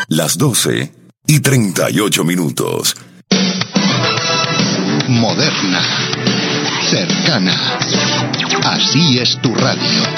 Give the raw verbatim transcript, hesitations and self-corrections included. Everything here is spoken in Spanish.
las doce y treinta y ocho minutos. Moderna, cercana. Así es tu radio.